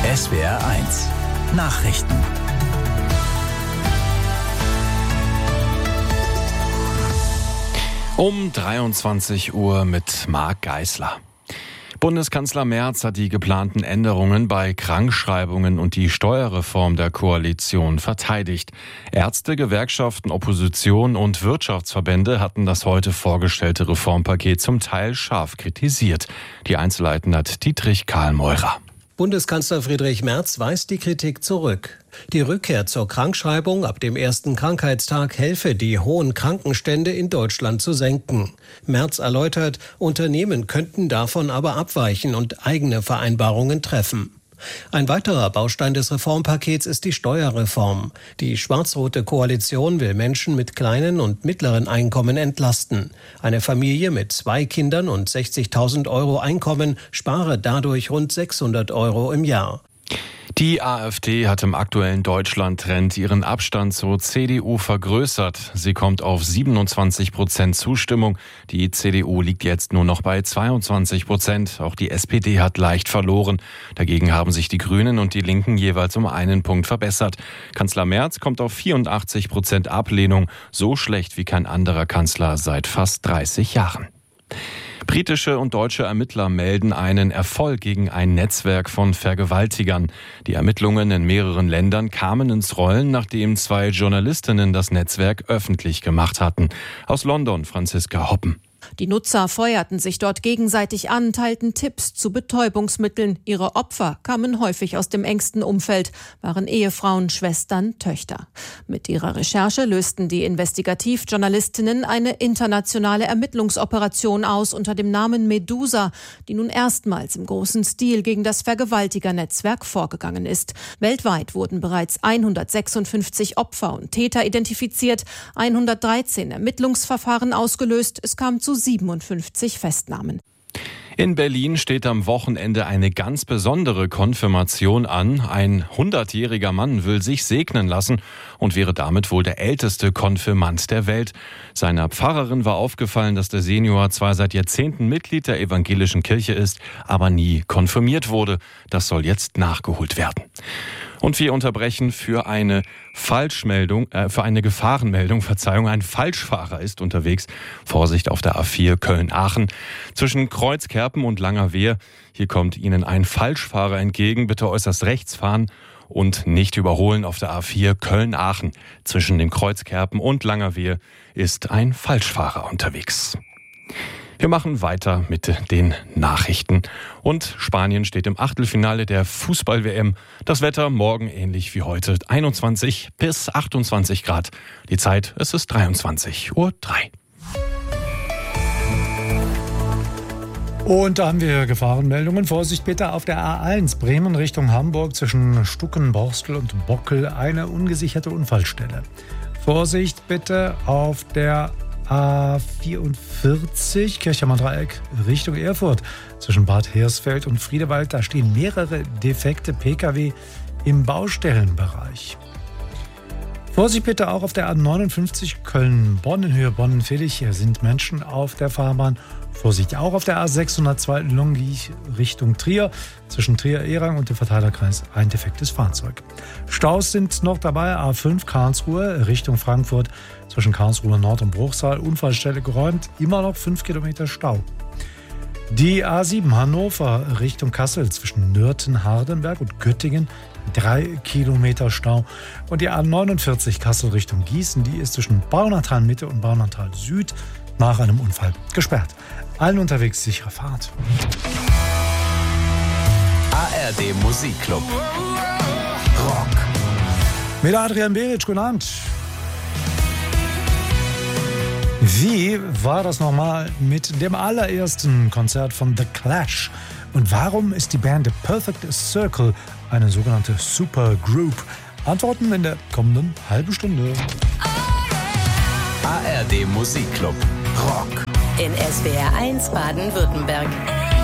SWR 1 Nachrichten. Um 23 Uhr mit Marc Geisler. Bundeskanzler Merz hat die geplanten Änderungen bei Krankschreibungen und die Steuerreform der Koalition verteidigt. Ärzte, Gewerkschaften, Opposition und Wirtschaftsverbände hatten das heute vorgestellte Reformpaket zum Teil scharf kritisiert. Die Einzelheiten hat Dietrich Kahlmeurer. Bundeskanzler Friedrich Merz weist die Kritik zurück. Die Rückkehr zur Krankschreibung ab dem ersten Krankheitstag helfe, die hohen Krankenstände in Deutschland zu senken. Merz erläutert, Unternehmen könnten davon aber abweichen und eigene Vereinbarungen treffen. Ein weiterer Baustein des Reformpakets ist die Steuerreform. Die schwarz-rote Koalition will Menschen mit kleinen und mittleren Einkommen entlasten. Eine Familie mit 2 Kindern und 60.000 Euro Einkommen spare dadurch rund 600 Euro im Jahr. Die AfD hat im aktuellen Deutschland-Trend ihren Abstand zur CDU vergrößert. Sie kommt auf 27% Zustimmung. Die CDU liegt jetzt nur noch bei 22%. Auch die SPD hat leicht verloren. Dagegen haben sich die Grünen und die Linken jeweils um 1 Punkt verbessert. Kanzler Merz kommt auf 84% Ablehnung. So schlecht wie kein anderer Kanzler seit fast 30 Jahren. Britische und deutsche Ermittler melden einen Erfolg gegen ein Netzwerk von Vergewaltigern. Die Ermittlungen in mehreren Ländern kamen ins Rollen, nachdem 2 Journalistinnen das Netzwerk öffentlich gemacht hatten. Aus London Franziska Hoppen. Die Nutzer feuerten sich dort gegenseitig an, teilten Tipps zu Betäubungsmitteln. Ihre Opfer kamen häufig aus dem engsten Umfeld, waren Ehefrauen, Schwestern, Töchter. Mit ihrer Recherche lösten die Investigativjournalistinnen eine internationale Ermittlungsoperation aus unter dem Namen Medusa, die nun erstmals im großen Stil gegen das Vergewaltigernetzwerk vorgegangen ist. Weltweit wurden bereits 156 Opfer und Täter identifiziert, 113 Ermittlungsverfahren ausgelöst. Es kam zu 57 Festnahmen. In Berlin steht am Wochenende eine ganz besondere Konfirmation an. Ein 100-jähriger Mann will sich segnen lassen und wäre damit wohl der älteste Konfirmand der Welt. Seiner Pfarrerin war aufgefallen, dass der Senior zwar seit Jahrzehnten Mitglied der evangelischen Kirche ist, aber nie konfirmiert wurde. Das soll jetzt nachgeholt werden. Und wir unterbrechen für eine Gefahrenmeldung. Ein Falschfahrer ist unterwegs. Vorsicht auf der A4 Köln-Aachen. Zwischen Kreuzkerpen und Langerwehe. Hier kommt Ihnen ein Falschfahrer entgegen. Bitte äußerst rechts fahren und nicht überholen auf der A4 Köln-Aachen. Zwischen den Kreuzkerpen und Langerwehe ist ein Falschfahrer unterwegs. Wir machen weiter mit den Nachrichten. Und Spanien steht im Achtelfinale der Fußball-WM. Das Wetter morgen ähnlich wie heute. 21 bis 28 Grad. Die Zeit, es ist 23:03 Uhr. Und da haben wir Gefahrenmeldungen. Vorsicht bitte auf der A1 Bremen Richtung Hamburg zwischen Stuckenborstel und Bockel eine ungesicherte Unfallstelle. Vorsicht bitte auf der A44 Kirchheimer Dreieck Richtung Erfurt zwischen Bad Hersfeld und Friedewald. Da stehen mehrere defekte Pkw im Baustellenbereich. Vorsicht bitte auch auf der A59 Köln-Bonn in Höhe Bonn-Villig. Hier sind Menschen auf der Fahrbahn. Vorsicht auch auf der A602 Longich Richtung Trier. Zwischen Trier-Erang und dem Verteilerkreis ein defektes Fahrzeug. Staus sind noch dabei. A5 Karlsruhe Richtung Frankfurt. Zwischen Karlsruhe Nord und Bruchsal. Unfallstelle geräumt. Immer noch 5 Kilometer Stau. Die A7 Hannover Richtung Kassel zwischen Nürten-Hardenberg und Göttingen. 3 Kilometer Stau. Und die A49 Kassel Richtung Gießen. Die ist zwischen Baunatal Mitte und Baunatal Süd nach einem Unfall gesperrt. Allen unterwegs sichere Fahrt. ARD Musikclub. Rock. Mit Adrian Beric, guten Abend. Wie war das nochmal mit dem allerersten Konzert von The Clash? Und warum ist die Band The Perfect Circle eine sogenannte Supergroup? Antworten in der kommenden halben Stunde. ARD Musikclub. Rock. In SWR 1 Baden-Württemberg.